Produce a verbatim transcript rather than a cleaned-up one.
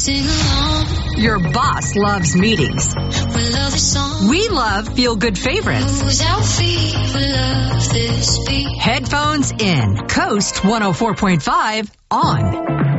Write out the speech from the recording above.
Sing along. Your boss loves meetings. We love this song. We love feel-good favorites. Lose our feet. We love this beat. Headphones in. Coast one oh four point five on.